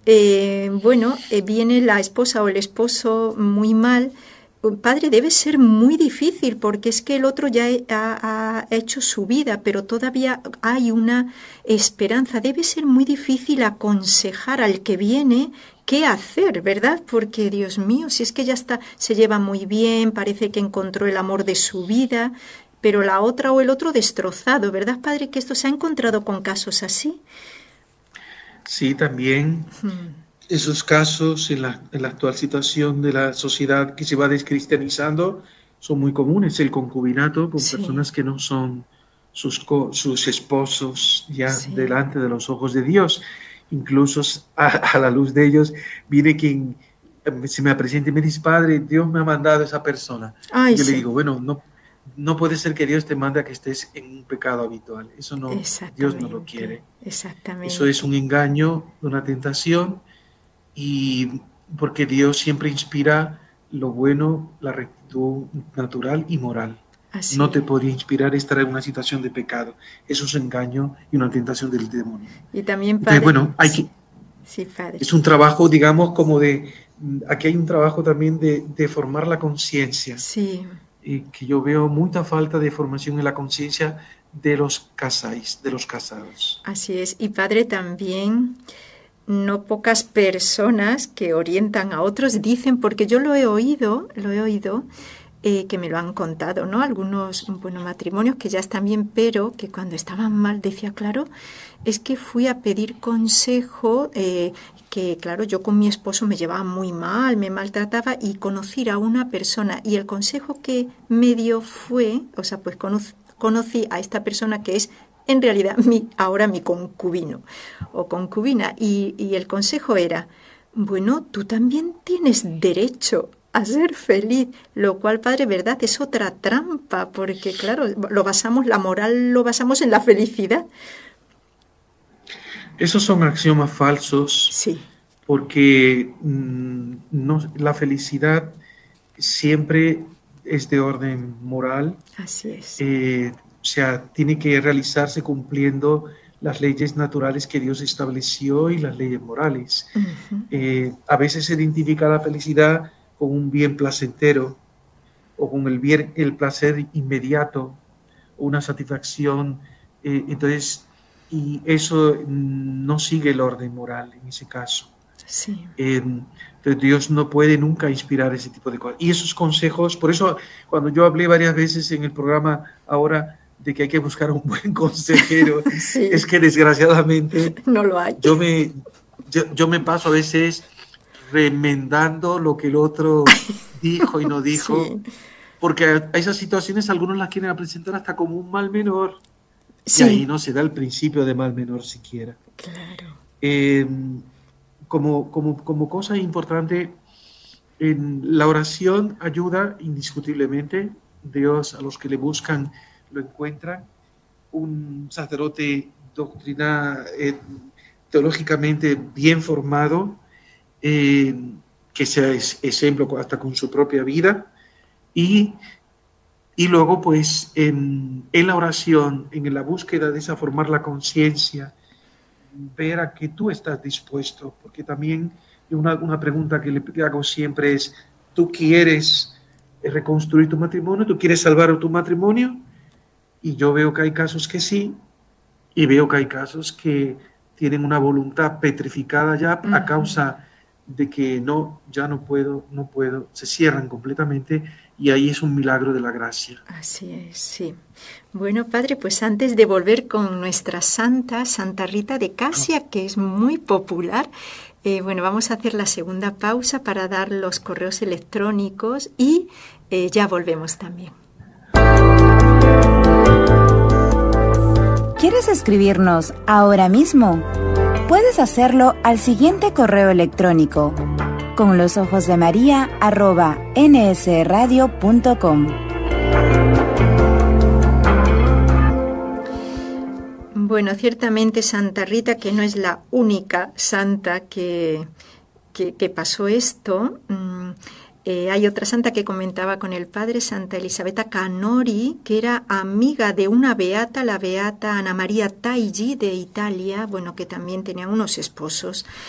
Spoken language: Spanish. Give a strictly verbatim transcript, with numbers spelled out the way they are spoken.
eh, bueno, eh, viene la esposa o el esposo muy mal. Padre, debe ser muy difícil porque es que el otro ya ha, ha hecho su vida, pero todavía hay una esperanza. Debe ser muy difícil aconsejar al que viene qué hacer, ¿verdad? Porque, Dios mío, si es que ya está, se lleva muy bien, parece que encontró el amor de su vida, pero la otra o el otro destrozado, ¿verdad, Padre? Que esto se ha encontrado con casos así. Sí, también. Hmm. Esos casos en la, en la actual situación de la sociedad que se va descristianizando son muy comunes. El concubinato con Sí, personas que no son sus, co- sus esposos ya sí. delante de los ojos de Dios. Incluso a, a la luz de ellos viene quien eh, se me presenta y me dice, Padre, Dios me ha mandado a esa persona. Y Ay, yo le sí, digo, bueno, no, no puede ser que Dios te mande a que estés en un pecado habitual. Eso no, Dios no lo exactamente, quiere. Eso es exactamente. un engaño, una tentación, y porque Dios siempre inspira lo bueno, la rectitud natural y moral. Así No te es. podría inspirar estar en una situación de pecado. Eso es engaño y una tentación del demonio. Y también, Entonces, Padre, bueno, hay que, sí, sí, Padre. es un trabajo, digamos, como de, aquí hay un trabajo también de, de formar la conciencia, Sí, y que yo veo mucha falta de formación en la conciencia de los casáis, de los casados. así es. Y Padre, también no pocas personas que orientan a otros dicen, porque yo lo he oído, lo he oído, eh, que me lo han contado, ¿no? Algunos, bueno, matrimonios que ya están bien, pero que cuando estaban mal, decía, claro, es que fui a pedir consejo, eh, que claro, yo con mi esposo me llevaba muy mal, me maltrataba y conocí a una persona y el consejo que me dio fue, o sea, pues conocí, conocí a esta persona que es en realidad mi, ahora mi concubino o concubina y, y el consejo era, bueno, tú también tienes derecho a ser feliz, lo cual, Padre, verdad, es otra trampa, porque claro, lo basamos, la moral lo basamos en la felicidad. Esos son axiomas falsos Sí, porque mmm, no, la felicidad siempre es de orden moral, así es. eh, o sea, tiene que realizarse cumpliendo las leyes naturales que Dios estableció y las leyes morales. Uh-huh. Eh, a veces se identifica la felicidad con un bien placentero o con el bien, el placer inmediato, una satisfacción, eh, entonces, y eso no sigue el orden moral en ese caso. Sí, Eh, entonces Dios no puede nunca inspirar ese tipo de cosas. Y esos consejos, por eso cuando yo hablé varias veces en el programa ahora de que hay que buscar un buen consejero, es sí, que desgraciadamente no lo hay. yo me, yo, yo me paso a veces remendando lo que el otro dijo y no dijo, Sí, porque a esas situaciones algunos las quieren presentar hasta como un mal menor, y ahí sí, no se da el principio de mal menor siquiera. claro. Eh, como, como, como cosa importante, en la oración ayuda indiscutiblemente. Dios a los que le buscan lo encuentran. Un sacerdote doctrina, eh, teológicamente bien formado, eh, que sea ejemplo hasta con su propia vida, y, y luego pues en, en la oración, en la búsqueda de esa formar la conciencia, ver a que tú estás dispuesto, porque también una, una pregunta que le hago siempre es, ¿tú quieres reconstruir tu matrimonio? ¿Tú quieres salvar tu matrimonio? Y yo veo que hay casos que sí, y veo que hay casos que tienen una voluntad petrificada ya a Uh-huh. causa de que no, ya no puedo, no puedo, se cierran completamente, y ahí es un milagro de la gracia. Así es, sí. Bueno, Padre, pues antes de volver con nuestra santa, Santa Rita de Casia, que es muy popular, eh, bueno, vamos a hacer la segunda pausa para dar los correos electrónicos y eh, ya volvemos también. ¿Quieres escribirnos ahora mismo? Puedes hacerlo al siguiente correo electrónico: con los ojos de María arroba nsradio punto com. Bueno, ciertamente Santa Rita, que no es la única santa que, que, que pasó esto, mmm, eh, hay otra santa que comentaba con el padre, Santa Elisabetta Canori, que era amiga de una beata, la beata Ana María Taigi de Italia, bueno, que también tenía unos esposos